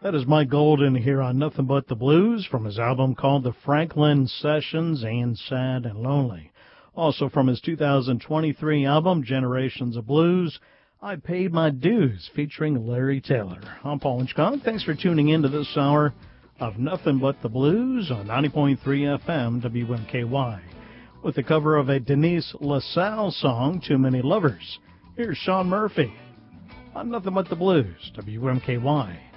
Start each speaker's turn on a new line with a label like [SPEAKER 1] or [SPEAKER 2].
[SPEAKER 1] That is Mike Golden here on Nothing But the Blues from his album called The Franklin Sessions and Sad and Lonely. Also from his 2023 album, Generations of Blues, I Paid My Dues, featuring Larry Taylor. I'm Paul Inchcott. Thanks for tuning in to this hour of Nothing But the Blues on 90.3 FM WMKY. With the cover of a Denise LaSalle song, Too Many Lovers. Here's Sean Murphy on Nothing But the Blues, WMKY.